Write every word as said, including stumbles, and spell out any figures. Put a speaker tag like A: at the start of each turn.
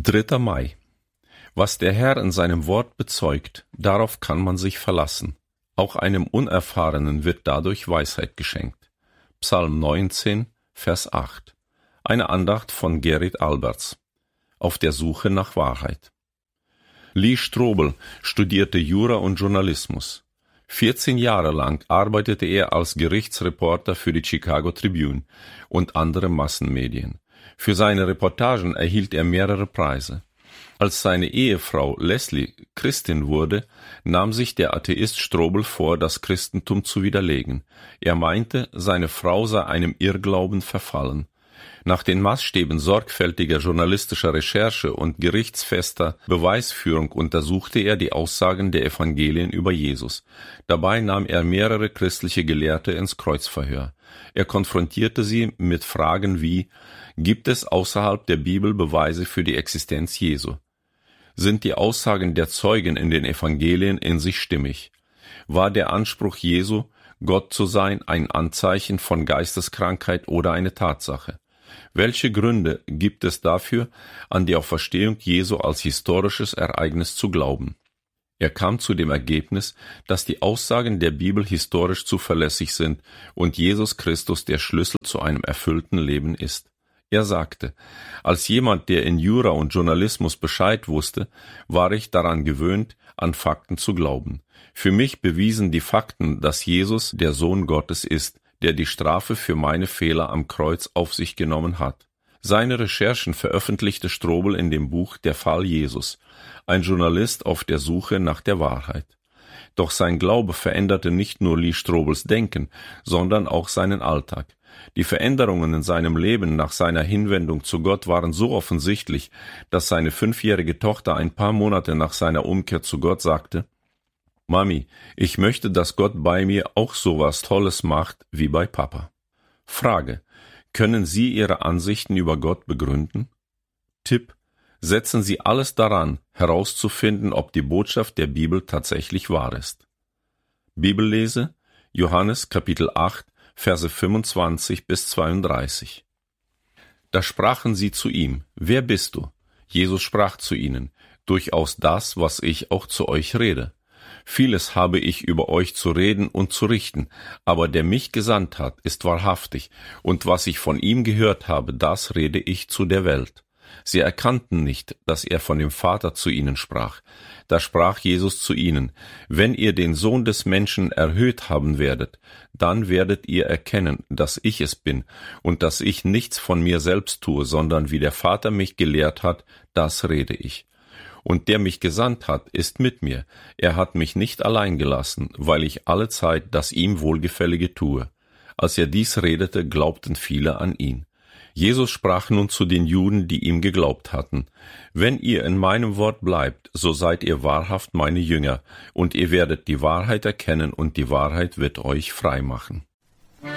A: dritter Mai. Was der Herr in seinem Wort bezeugt, darauf kann man sich verlassen. Auch einem Unerfahrenen wird dadurch Weisheit geschenkt. Psalm neunzehn, Vers acht. Eine Andacht von Gerrit Alberts. Auf der Suche nach Wahrheit. Lee Strobel studierte Jura und Journalismus. vierzehn Jahre lang arbeitete er als Gerichtsreporter für die Chicago Tribune und andere Massenmedien. Für seine Reportagen erhielt er mehrere Preise. Als seine Ehefrau Leslie Christin wurde, nahm sich der Atheist Strobel vor, das Christentum zu widerlegen. Er meinte, seine Frau sei einem Irrglauben verfallen. Nach den Maßstäben sorgfältiger journalistischer Recherche und gerichtsfester Beweisführung untersuchte er die Aussagen der Evangelien über Jesus. Dabei nahm er mehrere christliche Gelehrte ins Kreuzverhör. Er konfrontierte sie mit Fragen wie: Gibt es außerhalb der Bibel Beweise für die Existenz Jesu? Sind die Aussagen der Zeugen in den Evangelien in sich stimmig? War der Anspruch Jesu, Gott zu sein, ein Anzeichen von Geisteskrankheit oder eine Tatsache? Welche Gründe gibt es dafür, an die Auferstehung Jesu als historisches Ereignis zu glauben? Er kam zu dem Ergebnis, dass die Aussagen der Bibel historisch zuverlässig sind und Jesus Christus der Schlüssel zu einem erfüllten Leben ist. Er sagte: Als jemand, der in Jura und Journalismus Bescheid wusste, war ich daran gewöhnt, an Fakten zu glauben. Für mich bewiesen die Fakten, dass Jesus der Sohn Gottes ist, der die Strafe für meine Fehler am Kreuz auf sich genommen hat. Seine Recherchen veröffentlichte Strobel in dem Buch Der Fall Jesus, ein Journalist auf der Suche nach der Wahrheit. Doch sein Glaube veränderte nicht nur Lee Strobels Denken, sondern auch seinen Alltag. Die Veränderungen in seinem Leben nach seiner Hinwendung zu Gott waren so offensichtlich, dass seine fünfjährige Tochter ein paar Monate nach seiner Umkehr zu Gott sagte: Mami, ich möchte, dass Gott bei mir auch sowas Tolles macht wie bei Papa. Frage: Können Sie Ihre Ansichten über Gott begründen? Tipp: Setzen Sie alles daran, herauszufinden, ob die Botschaft der Bibel tatsächlich wahr ist. Bibellese: Johannes Kapitel acht, Verse fünfundzwanzig bis zweiunddreißig. Da sprachen sie zu ihm: Wer bist du? Jesus sprach zu ihnen: Durchaus das, was ich auch zu euch rede. Vieles habe ich über euch zu reden und zu richten, aber der mich gesandt hat, ist wahrhaftig, und was ich von ihm gehört habe, das rede ich zu der Welt. Sie erkannten nicht, dass er von dem Vater zu ihnen sprach. Da sprach Jesus zu ihnen: Wenn ihr den Sohn des Menschen erhöht haben werdet, dann werdet ihr erkennen, dass ich es bin, und dass ich nichts von mir selbst tue, sondern wie der Vater mich gelehrt hat, das rede ich. Und der mich gesandt hat, ist mit mir. Er hat mich nicht allein gelassen, weil ich alle Zeit das ihm Wohlgefällige tue. Als er dies redete, glaubten viele an ihn. Jesus sprach nun zu den Juden, die ihm geglaubt hatten: Wenn ihr in meinem Wort bleibt, so seid ihr wahrhaft meine Jünger, und ihr werdet die Wahrheit erkennen, und die Wahrheit wird euch frei machen.